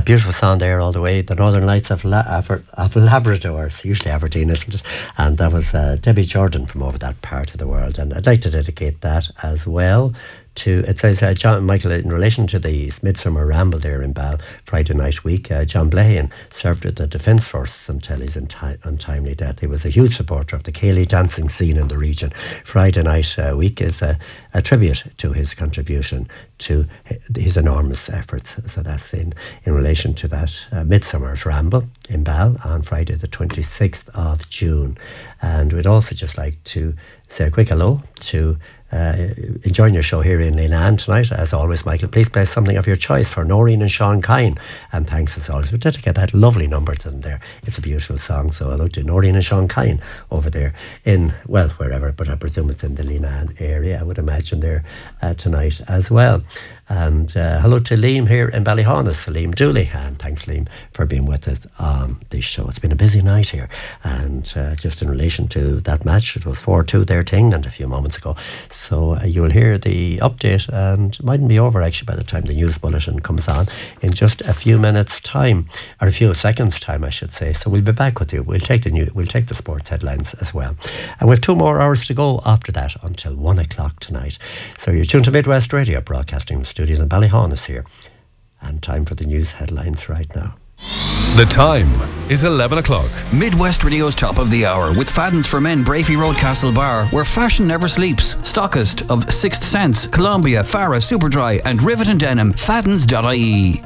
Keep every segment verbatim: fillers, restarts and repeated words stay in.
beautiful song there all the way. The Northern Lights of, La- of, of Labrador. It's usually Aberdeen, isn't it? And that was uh, Debbie Jordan from over that part of the world. And I'd like to dedicate that as well to, it says, uh, John Michael, in relation to the Midsummer Ramble there in Bal Friday night week, uh, John Blahan served with the Defence Forces until his unti- untimely death. He was a huge supporter of the Cayley dancing scene in the region. Friday night uh, week is a, a tribute to his contribution to his enormous efforts. So that's in, in relation to that uh, Midsummer's Ramble in Bal on Friday the twenty-sixth of June. And we'd also just like to say a quick hello to Uh, enjoying your show here in Lenan tonight. As always, Michael, please play something of your choice for Noreen and Sean Kine. And thanks as always. We did get that lovely number to them there. It's a beautiful song. So hello to Noreen and Sean Kine over there in, well, wherever, but I presume it's in the Lenan area, I would imagine there uh, tonight as well. And uh, hello to Liam here in Ballyhaunis, Liam Dooley. And thanks, Liam, for being with us on this show. It's been a busy night here. And uh, just in relation to that match, it was four two there to England a few moments ago. So uh, you'll hear the update, and it mightn't be over actually by the time the news bulletin comes on in just a few minutes' time, or a few seconds' time, I should say. So we'll be back with you. We'll take the new, we'll take the sports headlines as well, and we have two more hours to go after that until one o'clock tonight. So you're tuned to Midwest Radio, broadcasting from studios in Ballyhaunis here, and time for the news headlines right now. The time is eleven o'clock. Midwest Radio's Top of the Hour with Fadden's for Men, Brafey Road, Castlebar, where fashion never sleeps. Stockist of Sixth Sense, Columbia, Farah, Superdry and Rivet and Denim. Faddens dot I E.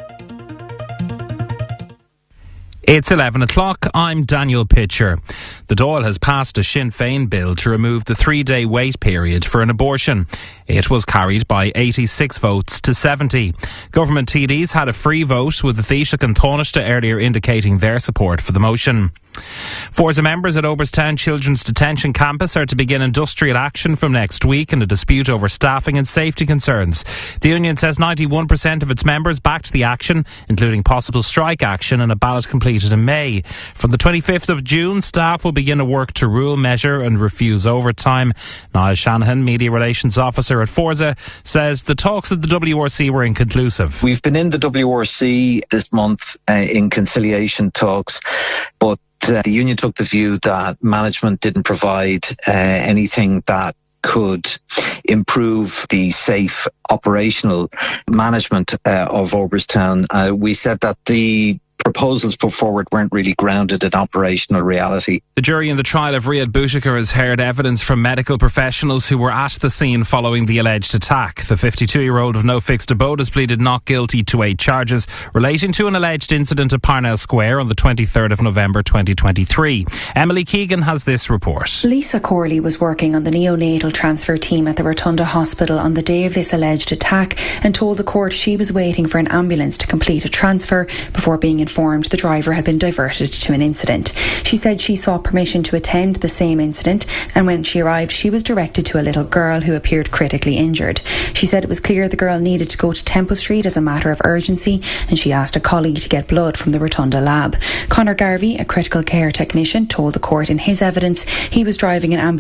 It's eleven o'clock. I'm Daniel Pitcher. The Dáil has passed a Sinn Féin bill to remove the three-day wait period for an abortion. It was carried by eighty-six votes to seventy. Government T Ds had a free vote, with the Taoiseach and Taoiseach earlier indicating their support for the motion. Forza members at Oberstown Children's Detention Campus are to begin industrial action from next week in a dispute over staffing and safety concerns. The union says ninety-one percent of its members backed the action, including possible strike action and a ballot completed in May. From the twenty-fifth of June, staff will begin a work to rule, measure and refuse overtime. Niall Shanahan, Media Relations Officer at Forza, says the talks at the W R C were inconclusive. We've been in the W R C this month uh, in conciliation talks, but Uh, the union took the view that management didn't provide uh, anything that could improve the safe operational management uh, of Oberstown. Uh, we said that the proposals put forward weren't really grounded in operational reality. The jury in the trial of Riyad Bouchakar has heard evidence from medical professionals who were at the scene following the alleged attack. The fifty-two-year-old of no fixed abode has pleaded not guilty to eight charges relating to an alleged incident at Parnell Square on the twenty-third of November twenty twenty-three. Emily Keegan has this report. Lisa Corley was working on the neonatal transfer team at the Rotunda Hospital on the day of this alleged attack and told the court she was waiting for an ambulance to complete a transfer before being informed the driver had been diverted to an incident. She said she sought permission to attend the same incident, and when she arrived she was directed to a little girl who appeared critically injured. She said it was clear the girl needed to go to Temple Street as a matter of urgency, and she asked a colleague to get blood from the Rotunda lab. Conor Garvey, a critical care technician, told the court in his evidence he was driving an ambulance